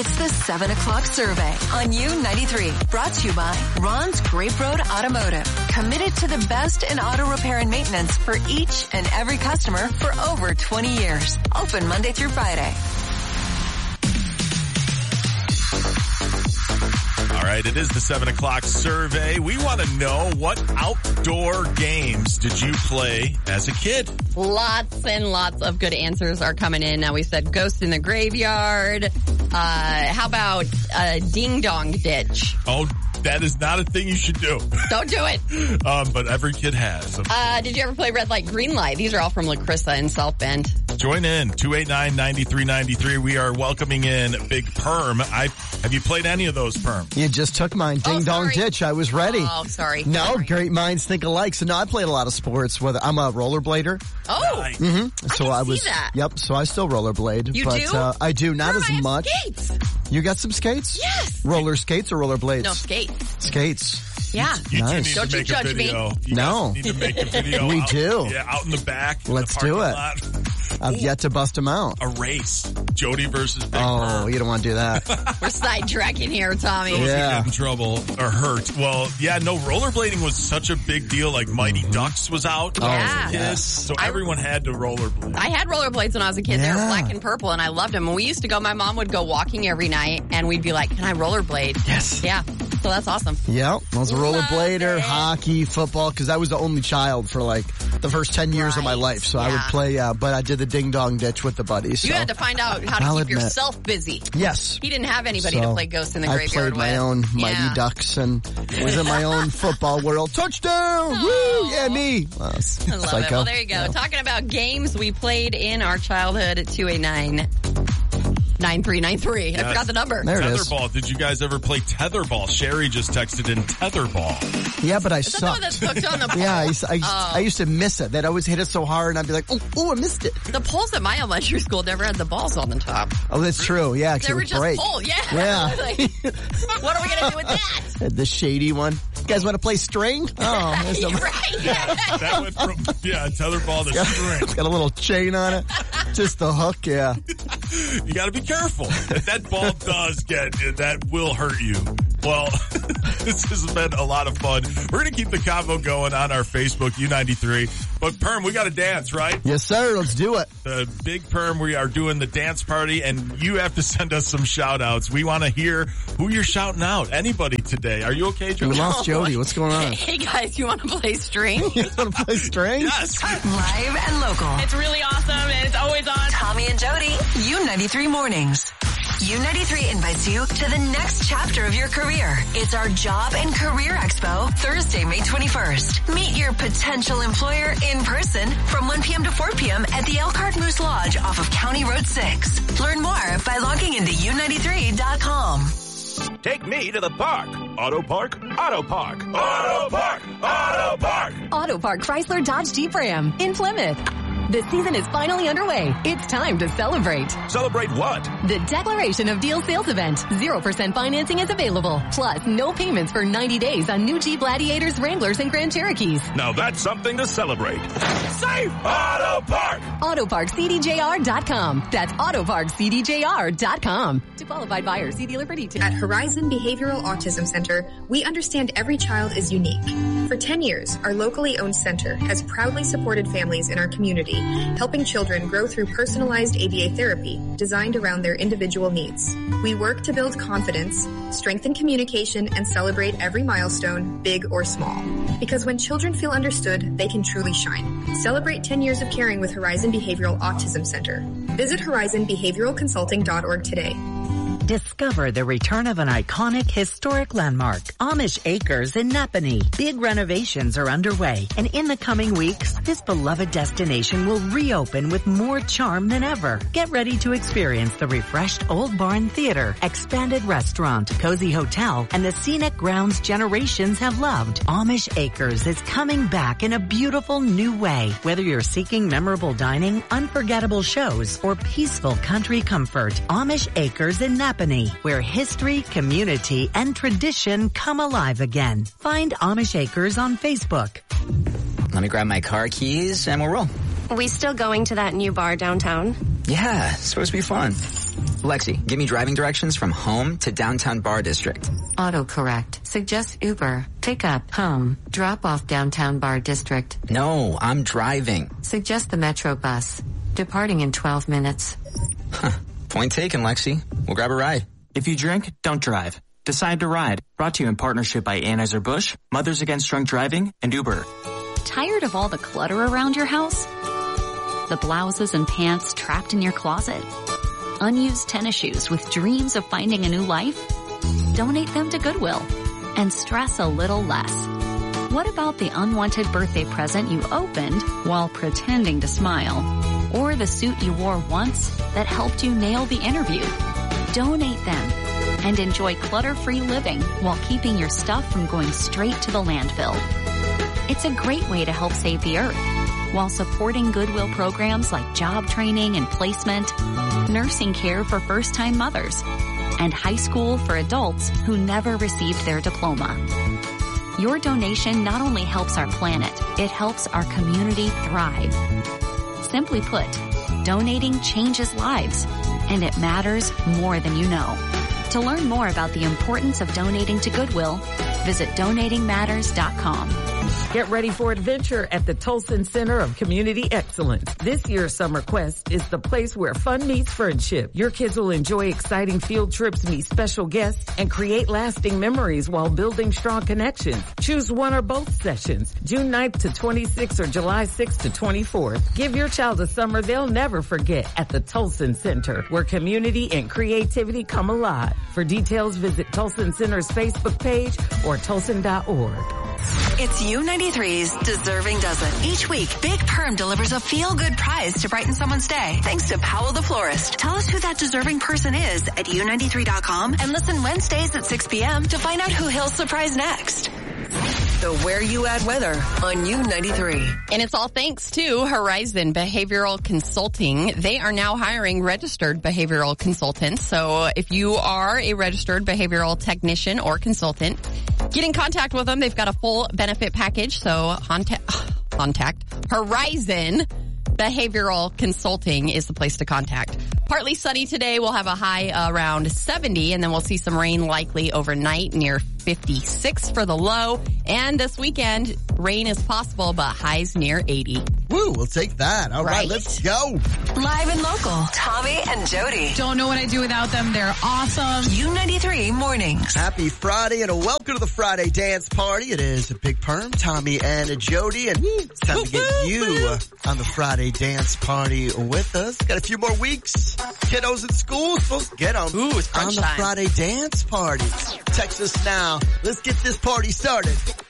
It's the 7 o'clock survey on U93. Brought to you by Ron's Grape Road Automotive. Committed to the best in auto repair and maintenance for each and every customer for over 20 years. Open Monday through Friday. All right, it is the 7 o'clock survey. We want to know, what outdoor games did you play as a kid? Lots and lots of good answers are coming in. Now, we said Ghost in the Graveyard. How about Ding Dong Ditch? Oh, that is not a thing you should do. Don't do it. But every kid has. Did you ever play Red Light, Green Light? These are all from LaCrissa in South Bend. Join in, 289-9393. We are welcoming in Big Perm. Have you played any of those, Perm? You just took mine. Ding Dong Ditch. I was ready. Oh, sorry. No, sorry. Great minds think alike. So no, I played a lot of sports. I'm a rollerblader. Oh. Nice. Mm-hmm. So I can see that. Yep. So I still rollerblade. You but, do? I do. Not Perm, as I have much. Skates. You got some skates? Yes. Roller skates or rollerblades? No, skates. Skates. Yeah. You Nice. two need to make a video. You No. guys need to make a video. We out, do. Yeah, out in the back. Let's in the do it. parking lot. I've yet to bust them out. A race. Jody versus Big Oh, Perm. you don't want to do that. We're sidetracking here, Tommy. Those who Yeah. get in trouble or hurt. Well, yeah, no, rollerblading was such a big deal. Like Mighty Ducks was out. Yeah. Yes. So everyone had to rollerblade. I had rollerblades when I was a kid. They were Yeah. black and purple, and I loved them. And we used to go, my mom would go walking every night, and we'd be like, can I rollerblade? Yes. Yeah. So that's awesome. Yep. I was a Love rollerblader, it. hockey, football, because I was the only child for like the first 10 years of my Right. life. So I would Yeah. play, but I did the Ding Dong Ditch with the buddies. You so. had to find out how to I'll keep admit. yourself busy. Yes. He didn't have anybody to So, play Ghost in the I Graveyard played my with. own Mighty Yeah. Ducks and was in my own football world. Touchdown! Woo! Yeah, me. Well, I love it. Well, there you go. Yeah. Talking about games we played in our childhood at 289-9393. I forgot the number. There it is. Tetherball. Did you guys ever play tetherball? Sherry just texted in tetherball. Yeah, but I Is that the one sucked. that's hooked on the pole? Yeah, I used to miss it. They'd always hit it so hard, and I'd be like, oh, I missed it. The poles at my elementary school never had the balls on the top. Oh, that's true. Yeah, because They it were would just break. poles. Yeah. Yeah. Like, what are we going to do with that? The shady one. You guys want to play string? Oh, there's You're some, right. That went from, tetherball to string. it's got a little chain on it. Just the hook, yeah. You got to be careful. If that ball does that will hurt you. Well, this has been a lot of fun. We're going to keep the convo going on our Facebook, U93. But Perm, we got to dance, right? Yes, sir. Let's do it. The Big Perm, we are doing the dance party, and you have to send us some shout-outs. We want to hear who you're shouting out. Anybody today. Are you okay, Joe? We lost Jody. What's going on? Hey, guys, you want to play string? You want to play string? Yes. Live and local. It's really awesome, and it's always on. Tommy and Jody, U93 Mornings. U93 invites you to the next chapter of your career. It's our Job and Career Expo, Thursday, May 21st. Meet your potential employer in person from 1 p.m. to 4 p.m. at the Elkhart Moose Lodge off of County Road 6. Learn more by logging into U93.com. Take me to the park. Auto Park, Auto Park. Auto Park, Auto Park. Auto Park Chrysler Dodge Jeep Ram in Plymouth. The season is finally underway. It's time to celebrate. Celebrate what? The Declaration of Deal sales event. 0% financing is available. Plus, no payments for 90 days on new Jeep Gladiators, Wranglers, and Grand Cherokees. Now that's something to celebrate. Safe Auto Park. AutoParkCDJR.com. That's AutoParkCDJR.com. To qualified buyers, see dealer for details. At Horizon Behavioral Autism Center, we understand every child is unique. For 10 years, our locally owned center has proudly supported families in our community, helping children grow through personalized ABA therapy designed around their individual needs. We work to build confidence, strengthen communication, and celebrate every milestone, big or small. Because when children feel understood, they can truly shine. Celebrate 10 years of caring with Horizon Behavioral Autism Center. Visit horizonbehavioralconsulting.org today. Discover the return of an iconic historic landmark, Amish Acres in Napanee. Big renovations are underway, and in the coming weeks, this beloved destination will reopen with more charm than ever. Get ready to experience the refreshed Old Barn Theater, expanded restaurant, cozy hotel, and the scenic grounds generations have loved. Amish Acres is coming back in a beautiful new way. Whether you're seeking memorable dining, unforgettable shows, or peaceful country comfort, Amish Acres in Napanee, where history, community, and tradition come alive again. Find Amish Acres on Facebook. Let me grab my car keys and we'll roll. We still going to that new bar downtown? Yeah, it's supposed to be fun. Lexi, give me driving directions from home to downtown Bar District. Autocorrect. Suggest Uber. Pick up. Home. Drop off downtown Bar District. No, I'm driving. Suggest the Metro bus. Departing in 12 minutes. Point taken, Lexi. We'll grab a ride. If you drink, don't drive. Decide to ride. Brought to you in partnership by Anheuser-Busch, Mothers Against Drunk Driving, and Uber. Tired of all the clutter around your house? The blouses and pants trapped in your closet? Unused tennis shoes with dreams of finding a new life? Donate them to Goodwill and stress a little less. What about the unwanted birthday present you opened while pretending to smile? Or the suit you wore once that helped you nail the interview? Donate them and enjoy clutter-free living while keeping your stuff from going straight to the landfill. It's a great way to help save the earth while supporting Goodwill programs like job training and placement, nursing care for first-time mothers, and high school for adults who never received their diploma. Your donation not only helps our planet, it helps our community thrive. Simply put, donating changes lives, and it matters more than you know. To learn more about the importance of donating to Goodwill, visit donatingmatters.com. Get ready for adventure at the Tolson Center of Community Excellence. This year's Summer Quest is the place where fun meets friendship. Your kids will enjoy exciting field trips, meet special guests, and create lasting memories while building strong connections. Choose one or both sessions, June 9th to 26th or July 6th to 24th. Give your child a summer they'll never forget at the Tolson Center, where community and creativity come alive. For details, visit Tolson Center's Facebook page or tolson.org. It's U93's Deserving Dozen. Each week, Big Perm delivers a feel-good prize to brighten someone's day. Thanks to Powell the Florist. Tell us who that deserving person is at U93.com and listen Wednesdays at 6 p.m. to find out who he'll surprise next. The Where You At weather on U93. And it's all thanks to Horizon Behavioral Consulting. They are now hiring registered behavioral consultants. So if you are a registered behavioral technician or consultant, get in contact with them. They've got a full benefit package. So contact Horizon Behavioral Consulting is the place to contact. Partly sunny today. We'll have a high around 70, and then we'll see some rain likely overnight near 56 for the low. And this weekend, rain is possible, but highs near 80. Woo, we'll take that. All right, let's go. Live and local, Tommy and Jody. Don't know what I do without them. They're awesome. U93 mornings. Happy Friday and welcome to the Friday Dance Party. It is a Big Perm, Tommy and Jody, and it's time to get you on the Friday Dance Party with us. Got a few more weeks. Kiddos in school supposed to get them it's on the time. Friday Dance Party. Text us now. Let's get this party started.